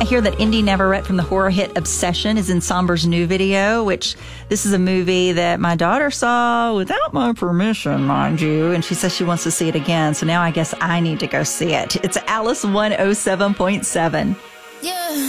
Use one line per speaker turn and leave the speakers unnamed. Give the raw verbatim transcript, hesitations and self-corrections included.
hear that Indy Navarrete from the horror hit Obsession is in Somber's new video, which this is a movie that my daughter saw without my permission, mind you, and she says she wants to see it again. So now I guess I need to go see it. It's Alice one oh seven point seven.
Yeah.